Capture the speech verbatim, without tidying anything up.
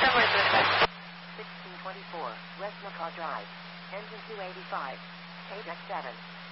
sixteen twenty-four, West Macaw Drive. Engine two eighty-five. K deck seven.